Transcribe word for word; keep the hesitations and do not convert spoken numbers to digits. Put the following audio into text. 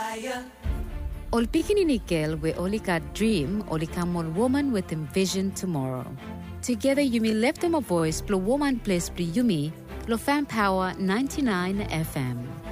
Ol pikini nikel we olika dream olika mon woman with envision tomorrow. Together Yumi left them a voice plo woman place pri Yumi lo fan power ninety-nine F M.